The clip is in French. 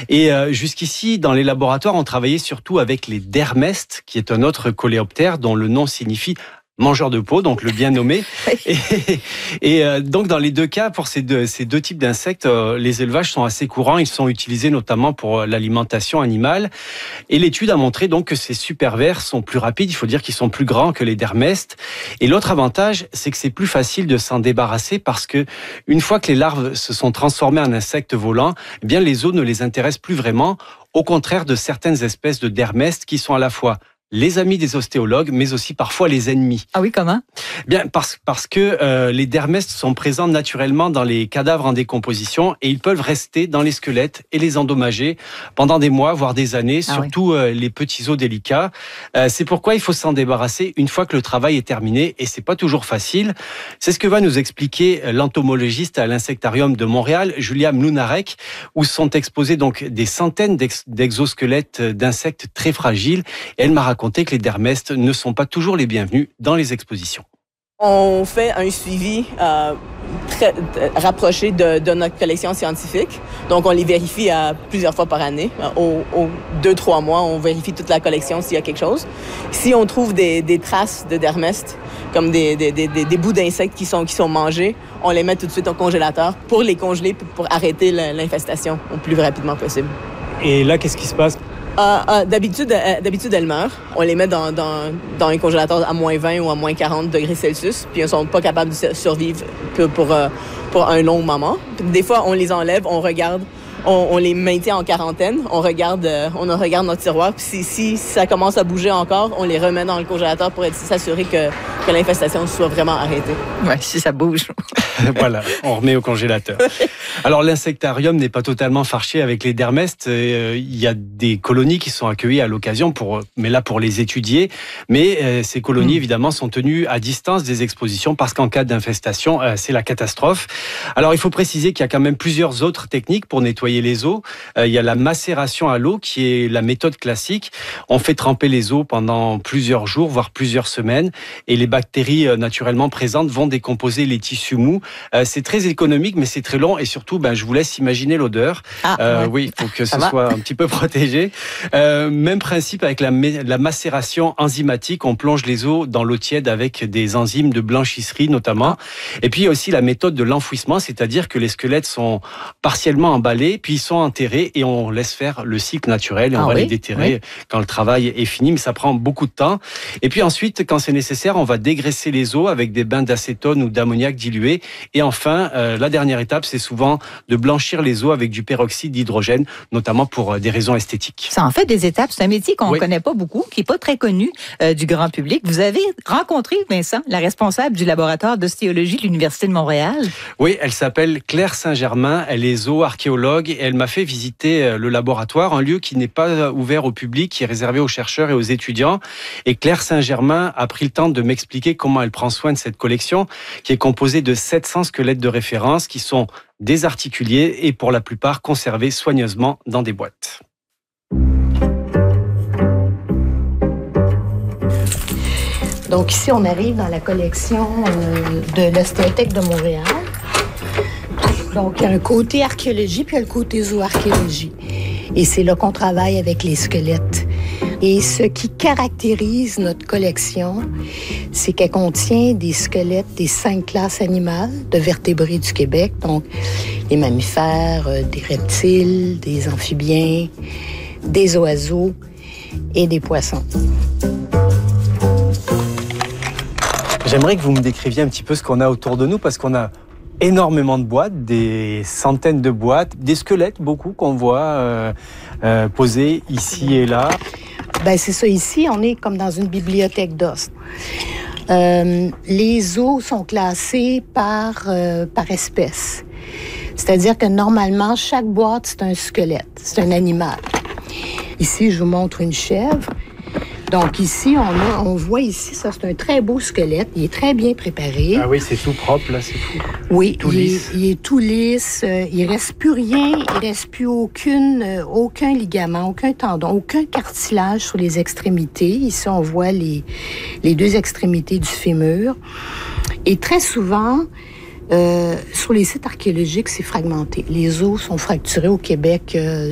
Et jusqu'ici, dans les laboratoires, on travaillait surtout avec les dermestes, qui est un autre coléoptère dont le nom signifie mangeur de peau, donc le bien nommé. Donc dans les deux cas, pour ces deux types d'insectes, les élevages sont assez courants. Ils sont utilisés notamment pour l'alimentation animale. Et l'étude a montré donc que ces super vers sont plus rapides. Il faut dire qu'ils sont plus grands que les dermestes. Et l'autre avantage, c'est que c'est plus facile de s'en débarrasser parce que une fois que les larves se sont transformées en insectes volants, eh bien les os ne les intéressent plus vraiment. Au contraire de certaines espèces de dermestes qui sont à la fois les amis des ostéologues, mais aussi parfois les ennemis. Ah oui, comment ? Bien, parce que les dermestes sont présents naturellement dans les cadavres en décomposition et ils peuvent rester dans les squelettes et les endommager pendant des mois, voire des années, surtout les petits os délicats. C'est pourquoi il faut s'en débarrasser une fois que le travail est terminé et c'est pas toujours facile. C'est ce que va nous expliquer l'entomologiste à l'Insectarium de Montréal, Julia Mlounarek, où sont exposés donc des centaines d'exosquelettes d'insectes très fragiles. Et elle m'a raconté que les dermestes ne sont pas toujours les bienvenus dans les expositions. On fait un suivi très rapproché de notre collection scientifique. Donc, on les vérifie plusieurs fois par année. Aux 2-3 mois, on vérifie toute la collection s'il y a quelque chose. Si on trouve des traces de dermestes, comme des bouts d'insectes qui sont mangés, on les met tout de suite au congélateur pour les congeler, pour arrêter l'infestation au plus rapidement possible. Et là, qu'est-ce qui se passe? D'habitude, elles meurent. On les met dans un congélateur à moins 20 ou à moins 40 degrés Celsius, puis elles sont pas capables de survivre pour un long moment. Des fois, on les enlève, on regarde, on les maintient en quarantaine, on regarde notre tiroir, puis si ça commence à bouger encore, on les remet dans le congélateur pour s'assurer que l'infestation soit vraiment arrêtée. Ouais, si ça bouge. Voilà, on remet au congélateur. Alors l'insectarium n'est pas totalement fâché avec les dermestes. Il y a des colonies qui sont accueillies à l'occasion pour les étudier. Mais ces colonies, évidemment, sont tenues à distance des expositions parce qu'en cas d'infestation, c'est la catastrophe. Alors il faut préciser qu'il y a quand même plusieurs autres techniques pour nettoyer les os. Il y a la macération à l'eau qui est la méthode classique. On fait tremper les os pendant plusieurs jours, voire plusieurs semaines. Et les bactéries naturellement présentes vont décomposer les tissus mous. C'est très économique, mais c'est très long et surtout, je vous laisse imaginer l'odeur. Oui, il faut que ce soit un petit peu protégé. Même principe avec la macération enzymatique. On plonge les os dans l'eau tiède avec des enzymes de blanchisserie notamment. Et puis il y a aussi la méthode de l'enfouissement, c'est-à-dire que les squelettes sont partiellement emballés, puis ils sont enterrés et on laisse faire le cycle naturel et on va les déterrer quand le travail est fini, mais ça prend beaucoup de temps. Et puis ensuite, quand c'est nécessaire, on va dégraisser les os avec des bains d'acétone ou d'ammoniac dilué. Et enfin, la dernière étape, c'est souvent de blanchir les os avec du peroxyde d'hydrogène, notamment pour des raisons esthétiques. Ça en fait des étapes. C'est un métier qu'on ne connaît pas beaucoup, qui n'est pas très connu du grand public. Vous avez rencontré, Vincent, la responsable du laboratoire d'ostéologie de l'Université de Montréal. Oui, elle s'appelle Claire Saint-Germain. Elle est zooarchéologue et elle m'a fait visiter le laboratoire, un lieu qui n'est pas ouvert au public, qui est réservé aux chercheurs et aux étudiants. Et Claire Saint-Germain a pris le temps de m'expliquer comment elle prend soin de cette collection, qui est composée de 700 squelettes de référence qui sont désarticulés et pour la plupart conservés soigneusement dans des boîtes. Donc ici, on arrive dans la collection de l'Ostéothèque de Montréal. Donc il y a un côté archéologie puis il y a le côté zooarchéologie. Et c'est là qu'on travaille avec les squelettes. Et ce qui caractérise notre collection, c'est qu'elle contient des squelettes des 5 classes animales de vertébrés du Québec, donc des mammifères, des reptiles, des amphibiens, des oiseaux et des poissons. J'aimerais que vous me décriviez un petit peu ce qu'on a autour de nous, parce qu'on a énormément de boîtes, des centaines de boîtes, des squelettes, beaucoup qu'on voit posés ici et là. C'est ça, ici, on est comme dans une bibliothèque d'os. Les os sont classés par espèce. C'est-à-dire que normalement, chaque boîte, c'est un squelette, c'est un animal. Ici, je vous montre une chèvre. Donc ici, on voit ici, ça c'est un très beau squelette. Il est très bien préparé. Ah oui, c'est tout propre, là, c'est fou. Oui, tout lisse. Il est tout lisse. Il reste plus rien. Il reste plus aucun ligament, aucun tendon, aucun cartilage sur les extrémités. Ici, on voit les 2 extrémités du fémur. Et très souvent, sur les sites archéologiques, c'est fragmenté. Les os sont fracturés au Québec.